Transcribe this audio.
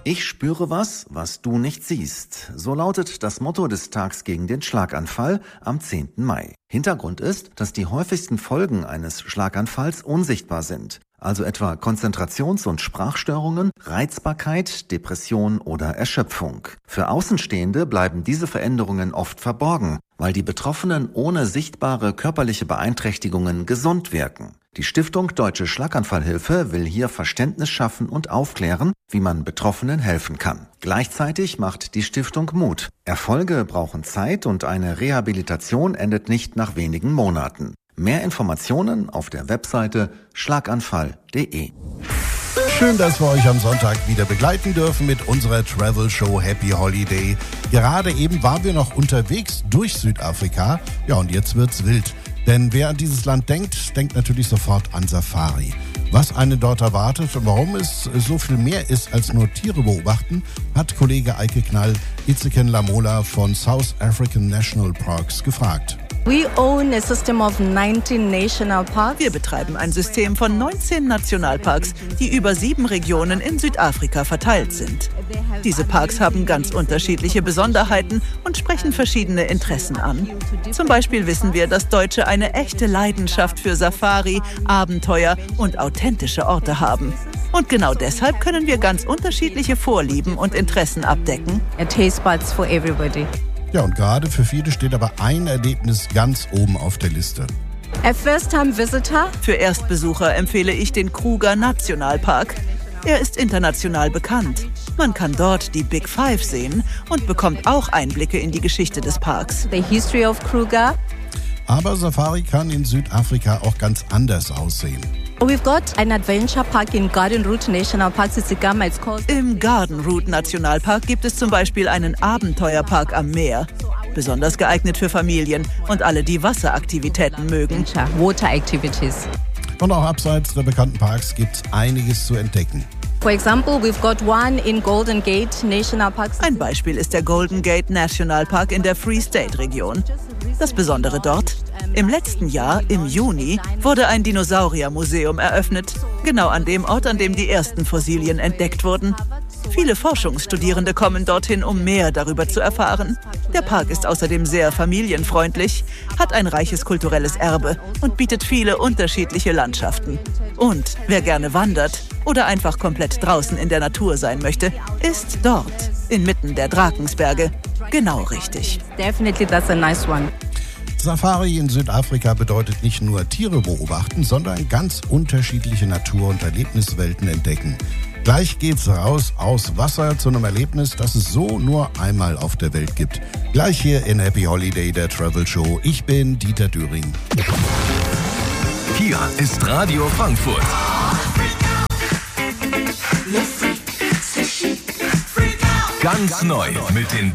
Ich spüre was du nicht siehst. So lautet das Motto des Tags gegen den Schlaganfall am 10. Mai. Hintergrund ist, dass die häufigsten Folgen eines Schlaganfalls unsichtbar sind. Also etwa Konzentrations- und Sprachstörungen, Reizbarkeit, Depression oder Erschöpfung. Für Außenstehende bleiben diese Veränderungen oft verborgen, weil die Betroffenen ohne sichtbare körperliche Beeinträchtigungen gesund wirken. Die Stiftung Deutsche Schlaganfallhilfe will hier Verständnis schaffen und aufklären, wie man Betroffenen helfen kann. Gleichzeitig macht die Stiftung Mut. Erfolge brauchen Zeit und eine Rehabilitation endet nicht nach wenigen Monaten. Mehr Informationen auf der Webseite schlaganfall.de. Schön, dass wir euch am Sonntag wieder begleiten dürfen mit unserer Travel Show Happy Holiday. Gerade eben waren wir noch unterwegs durch Südafrika. Ja, und jetzt wird's wild. Denn wer an dieses Land denkt, denkt natürlich sofort an Safari. Was einen dort erwartet und warum es so viel mehr ist als nur Tiere beobachten, hat Kollege Eike Knall Itzeken Lamola von South African National Parks gefragt. We own a system of 19 national parks. Wir betreiben ein System von 19 Nationalparks, die über 7 Regionen in Südafrika verteilt sind. Diese Parks haben ganz unterschiedliche Besonderheiten und sprechen verschiedene Interessen an. Zum Beispiel wissen wir, dass Deutsche eine echte Leidenschaft für Safari, Abenteuer und authentische Orte haben. Und genau deshalb können wir ganz unterschiedliche Vorlieben und Interessen abdecken. A taste buds for everybody. Ja, und gerade für viele steht aber ein Erlebnis ganz oben auf der Liste. A first-time visitor. Für Erstbesucher empfehle ich den Kruger Nationalpark. Er ist international bekannt. Man kann dort die Big Five sehen und bekommt auch Einblicke in die Geschichte des Parks. The history of Kruger. Aber Safari kann in Südafrika auch ganz anders aussehen. We've got an adventure park in Garden Route National Park. It's called. Im Garden Route Nationalpark gibt es zum Beispiel einen Abenteuerpark am Meer. Besonders geeignet für Familien und alle, die Wasseraktivitäten mögen. Water activities. Und auch abseits der bekannten Parks gibt es einiges zu entdecken. For example, we've got one in Golden Gate National Park. Ein Beispiel ist der Golden Gate National Park in der Free State Region. Das Besondere dort: im letzten Jahr, im Juni, wurde ein Dinosauriermuseum eröffnet. Genau an dem Ort, an dem die ersten Fossilien entdeckt wurden. Viele Forschungsstudierende kommen dorthin, um mehr darüber zu erfahren. Der Park ist außerdem sehr familienfreundlich, hat ein reiches kulturelles Erbe und bietet viele unterschiedliche Landschaften. Und wer gerne wandert oder einfach komplett draußen in der Natur sein möchte, ist dort, inmitten der Drakensberge, genau richtig. Definitely, that's a nice one. Safari in Südafrika bedeutet nicht nur Tiere beobachten, sondern ganz unterschiedliche Natur- und Erlebniswelten entdecken. Gleich geht's raus aus Wasser zu einem Erlebnis, das es so nur einmal auf der Welt gibt. Gleich hier in Happy Holiday, der Travel Show. Ich bin Dieter Düring. Hier ist Radio Frankfurt. Ganz neu mit den